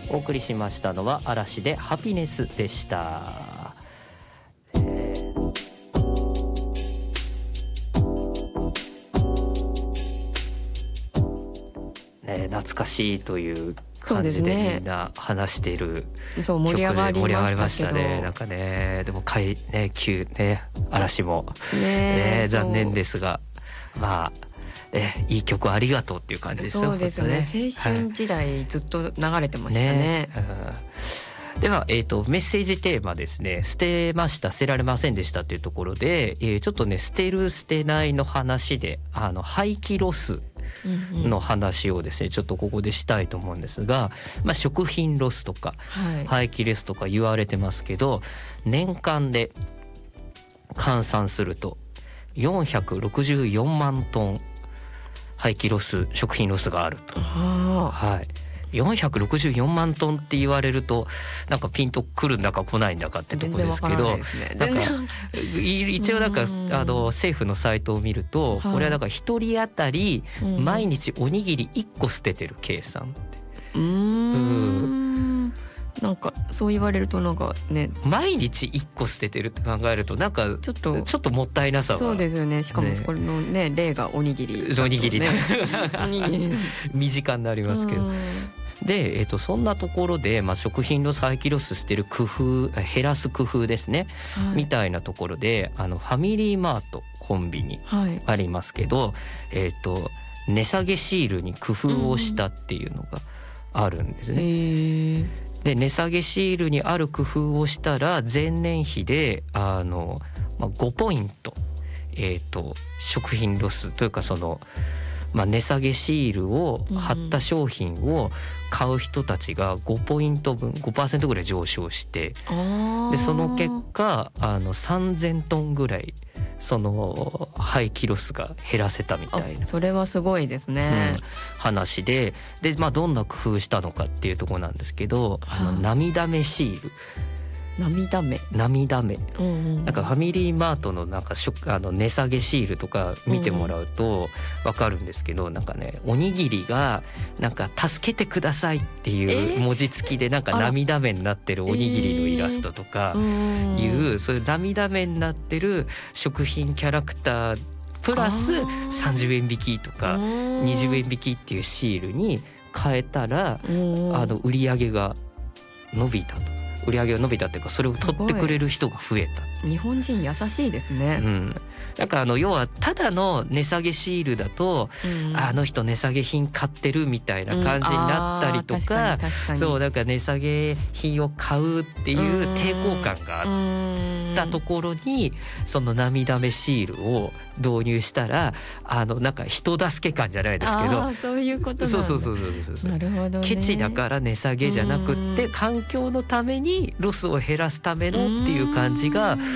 お送りしましたのは嵐でハピネスでした。懐かしいという感じでみんな話しているそう盛り上がりましたけど、 なんかね、でも旧ね嵐も残念ですが、まあいい曲ありがとうっていう感じですよ。 そうですね、青春時代ずっと流れてましたね。 では、メッセージテーマですね、捨てました捨てられませんでしたというところで、ちょっとね捨てる捨てないの話で廃棄ロスの話をですねちょっとここでしたいと思うんですが、食品ロスとか、廃棄ロスとか言われてますけど、年間で換算すると464万トン廃棄ロス食品ロスがあると。464万トンって言われるとなんかピンとくるんだか来ないんだかってとこですけど、なんか一応なんか政府のサイトを見ると、これはだから1人当たり毎日おにぎり1個捨ててる計算ってなんかそう言われるとなんかね、 毎日1個捨ててるって考えるとなんかちょっともったいなさが、 そうですよね。しかもこれのね例がおにぎり、 身近になりますけど。で、そんなところで、食品ロス廃棄ロスしてる工夫、減らす工夫ですね、みたいなところでファミリーマートコンビニありますけど、値下げシールに工夫をしたっていうのがあるんですね。で値下げシールにある工夫をしたら前年比で5ポイント、食品ロスというかその、値下げシールを貼った商品を買う人たちが5ポイント分 5% ぐらい上昇して、でその結果3000トンぐらいその廃棄ロスが減らせたみたいな、 それはすごいですね、 話で、どんな工夫したのかっていうところなんですけど、涙目シール、涙目、なんかファミリーマートのなんか値下げシールとか見てもらうと分かるんですけど、なんかねおにぎりがなんか助けてくださいっていう文字付きでなんか涙目になってるおにぎりのイラストとかいうそういう涙目になってる食品キャラクタープラス30円引きとか20円引きっていうシールに変えたら売り上げが伸びたと。売り上げが伸びたっていうか、それを取ってくれる人が増えた。 日本人優しいですね。 なんか要はただの値下げシールだと、あの人値下げ品買ってるみたいな感じになったりとか、そうだから値下げ品を買うっていう抵抗感があったところにその涙目シールを導入したらなんか人助け感じゃないですけど、 そういうことなんだ。そうなるほどね。 ケチだから値下げじゃなくって環境のためにロスを減らすためのっていう感じが